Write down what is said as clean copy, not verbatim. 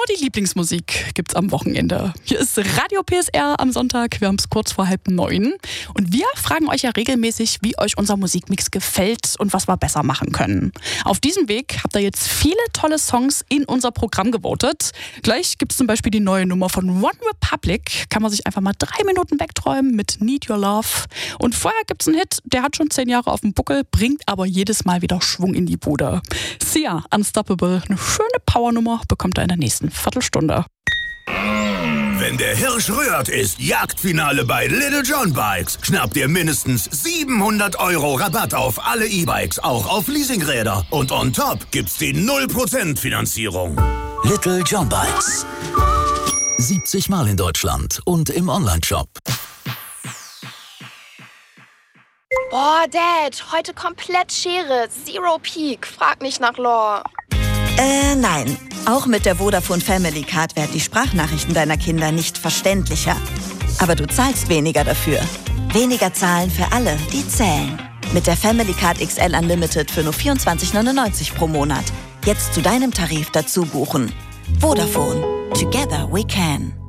Nur die Lieblingsmusik gibt's am Wochenende. Hier ist Radio PSR am Sonntag. Wir haben es kurz vor 8:30. Und wir fragen euch ja regelmäßig, wie euch unser Musikmix gefällt und was wir besser machen können. Auf diesem Weg habt ihr jetzt viele tolle Songs in unser Programm gewotet. Gleich gibt's zum Beispiel die neue Nummer von One Republic. Kann man sich einfach mal 3 Minuten wegträumen mit Need Your Love. Und vorher gibt's einen Hit, der hat schon 10 Jahre auf dem Buckel, bringt aber jedes Mal wieder Schwung in die Bude. Sia, Unstoppable, eine schöne Powernummer, bekommt er in der nächsten Viertelstunde. Wenn der Hirsch rührt, ist Jagdfinale bei Little John Bikes. Schnapp dir mindestens 700 € Rabatt auf alle E-Bikes, auch auf Leasingräder. Und on top gibt's die 0% Finanzierung. Little John Bikes. 70 Mal in Deutschland und im Onlineshop. Boah, Dad, heute komplett Schere. Zero Peak. Frag nicht nach Lore. Nein. Auch mit der Vodafone Family Card werden die Sprachnachrichten deiner Kinder nicht verständlicher. Aber du zahlst weniger dafür. Weniger zahlen für alle, die zählen. Mit der Family Card XL Unlimited für nur 24,99 € pro Monat. Jetzt zu deinem Tarif dazu buchen. Vodafone. Together we can.